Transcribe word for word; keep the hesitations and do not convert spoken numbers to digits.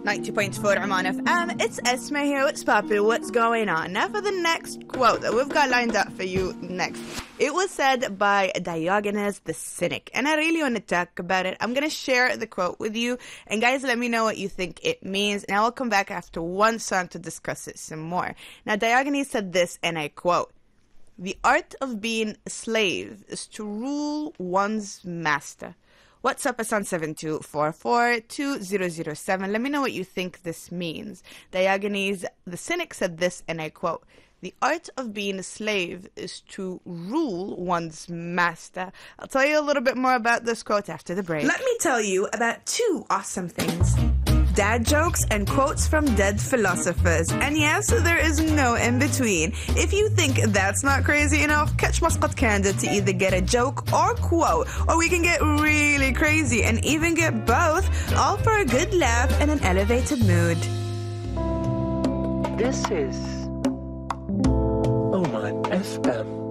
ninety point four Oman F M. It's Esma here. What's poppin'? What's going on? Now for the next quote that we've got lined up for you next. It was said by Diogenes the Cynic, and I really want to talk about it. I'm going to share the quote with you, and guys, let me know what you think it means, and I will come back after one song to discuss it some more. Now, Diogenes said this, and I quote, "The art of being a slave is to rule one's master." What's up, us on seven two four four two zero zero seven. Let me know what you think this means. Diogenes the Cynic said this, and I quote, "The art of being a slave is to rule one's master." I'll tell you a little bit more about this quote after the break. Let me tell you about two awesome things. Dad jokes and quotes from dead philosophers. And yes, there is no in-between. If you think that's not crazy enough, catch Muscat Candid to either get a joke or quote, or we can get really crazy and even get both, all for a good laugh and an elevated mood. This is Oman F M.